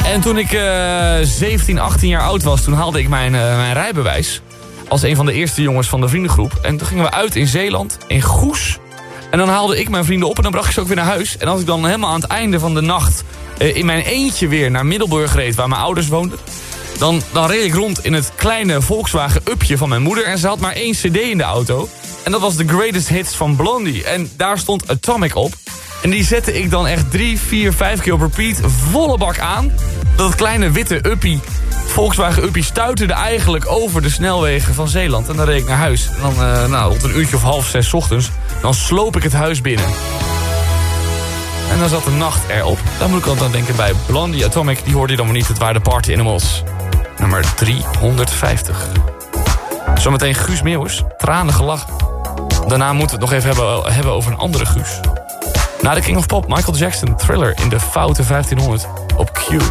En toen ik 17, 18 jaar oud was, toen haalde ik mijn rijbewijs. Als een van de eerste jongens van de vriendengroep. En toen gingen we uit in Zeeland, in Goes. En dan haalde ik mijn vrienden op en dan bracht ik ze ook weer naar huis. En als ik dan helemaal aan het einde van de nacht in mijn eentje weer naar Middelburg reed, waar mijn ouders woonden, dan reed ik rond in het kleine Volkswagen Upje van mijn moeder. En ze had maar 1 cd in de auto. En dat was de Greatest Hits van Blondie. En daar stond Atomic op. En die zette ik dan echt 3, 4, 5 keer op repeat volle bak aan. Dat kleine witte Uppie, Volkswagen Uppie, stuiterde eigenlijk over de snelwegen van Zeeland. En dan reed ik naar huis. En dan op een uurtje of 5:30 ochtends, dan sloop ik het huis binnen. En dan zat de nacht erop. Daar moet ik altijd aan denken bij Blondie Atomic. Die hoorde je dan maar niet, het waren de Party Animals. Nummer 350. Zometeen Guus Meeuwis, tranige lach. Daarna moeten we het nog even hebben over een andere Guus. Na de King of Pop, Michael Jackson, Thriller in de foute 1500 op Q.